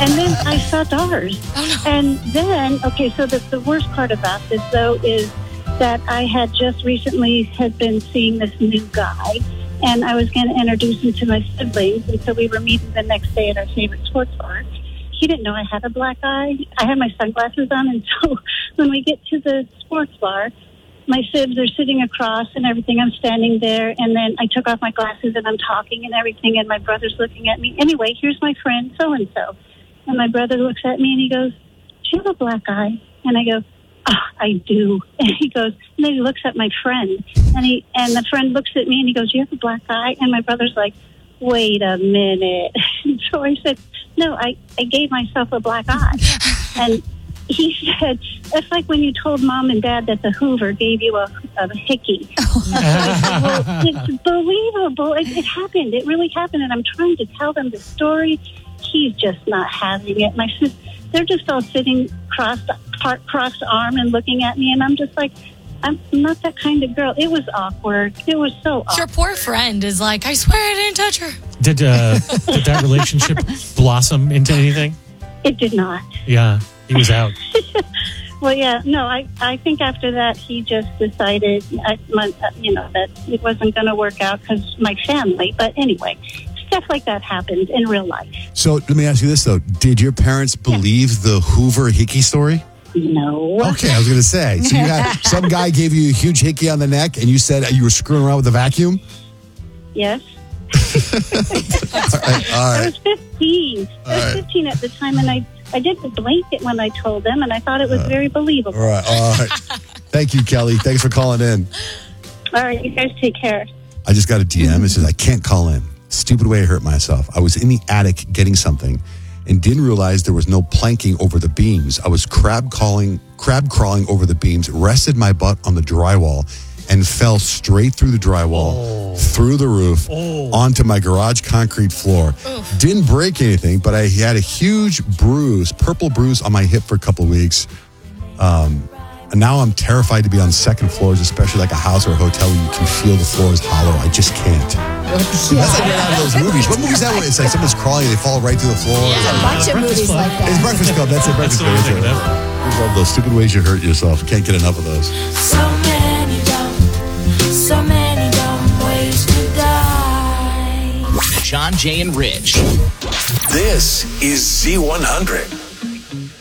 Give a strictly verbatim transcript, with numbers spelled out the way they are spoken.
And then I saw ours. Oh, no. And then, okay, so the, the worst part about this, though, is that I had just recently had been seeing this new guy, and I was going to introduce him to my siblings, and so we were meeting the next day at our favorite sports bar. He didn't know I had a black eye. I had my sunglasses on, and so when we get to the sports bar, my sibs are sitting across and everything. I'm standing there, and then I took off my glasses, and I'm talking and everything, and my brother's looking at me. Anyway, here's my friend so-and-so. And my brother looks at me, and he goes, do you have a black eye? And I go, oh, I do. And he goes, and then he looks at my friend, and he and the friend looks at me, and he goes, you have a black eye? And my brother's like, wait a minute. And so I said, no, I, I gave myself a black eye. And he said, that's like when you told mom and dad that the Hoover gave you a, a hickey. Oh. Like, well, it's believable. It, it happened. It really happened. And I'm trying to tell them the story. He's just not having it. My sister, they're just all sitting crossed, crossed arm and looking at me. And I'm just like, I'm not that kind of girl. It was awkward. It was so awkward. Your poor friend is like, I swear I didn't touch her. Did, uh, did that relationship blossom into anything? It did not. Yeah, he was out. Well, yeah, no, I, I think after that he just decided, I, my, you know, that it wasn't going to work out because my family. But anyway, stuff like that happens in real life. So let me ask you this, though. Did your parents believe yeah. the Hoover hickey story? No. Okay, I was going to say. So you had some guy gave you a huge hickey on the neck, and you said you were screwing around with the vacuum? Yes. all right, all right. I was fifteen. All I was right. fifteen at the time, and I, I didn't blink it when I told them, and I thought it was uh, very believable. All right, all right. Thank you, Kelly. Thanks for calling in. All right, you guys take care. I just got a D M. It says, I can't call in. Stupid way I hurt myself. I was in the attic getting something and didn't realize there was no planking over the beams. I was crab crawling, crab crawling over the beams, rested my butt on the drywall, and fell straight through the drywall, oh. through the roof, oh. onto my garage concrete floor. Oof. Didn't break anything, but I had a huge bruise, purple bruise on my hip for a couple of weeks. Um, and now I'm terrified to be on second floors, especially like a house or a hotel where you can feel the floor is hollow. I just can't. Yeah. That's like out of those movies. What movie is that one? It's like someone's crawling, they fall right through the floor. There's a bunch of movies Club. like that. It's Breakfast Club. That's it. Breakfast Club. I love those stupid ways you hurt yourself. Can't get enough of those. So many dumb, so many dumb ways to die. John, Jay, and Rich. This is Z one hundred.